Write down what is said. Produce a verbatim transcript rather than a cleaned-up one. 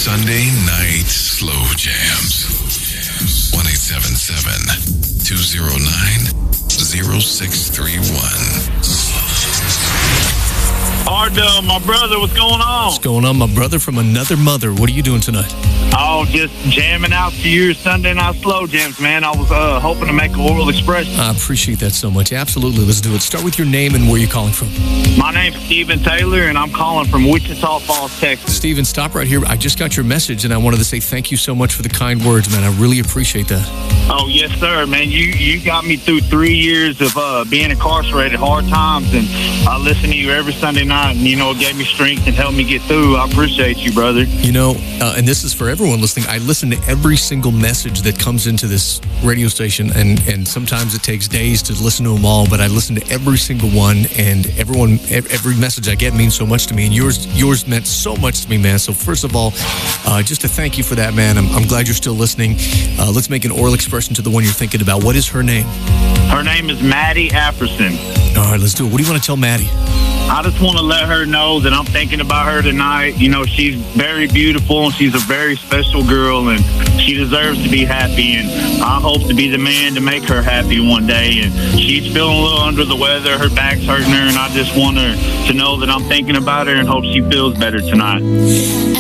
Sunday Night Slow Jams. one eight seven seven, two oh nine, oh six three one. Ardell, my brother, what's going on? What's going on, my brother from another mother? What are you doing tonight? Oh, just jamming out to your Sunday Night Slow Jams, man. I was uh, hoping to make a Oral Express. I appreciate that so much. Absolutely. Let's do it. Start with your name and where you're calling from. My name's Stephen Taylor, and I'm calling from Wichita Falls, Texas. Steven, stop right here. I just got your message, and I wanted to say thank you so much for the kind words, man. I really appreciate that. Oh, yes, sir, man. You you got me through three years of uh, being incarcerated, hard times, and I listen to you every Sunday night, and, you know, it gave me strength and helped me get through. I appreciate you, brother. You know, uh, and this is for everyone listening, I listen to every single message that comes into this radio station, and, and sometimes it takes days to listen to them all, but I listen to every single one, and everyone, every message I get means so much to me, and yours yours meant so much to me, man. So first of all, uh, just to thank you for that, man. I'm, I'm glad you're still listening. Uh, let's make an oral expression to the one you're thinking about. What is her name? Her name is Maddie Apperson. All right, let's do it. What do you want to tell Maddie? I just want to let her know that I'm thinking about her tonight. You know, she's very beautiful, and she's a very special girl, and she deserves to be happy, and I hope to be the man to make her happy one day. And she's feeling a little under the weather. Her back's hurting her, and I just want her to know that I'm thinking about her and hope she feels better tonight.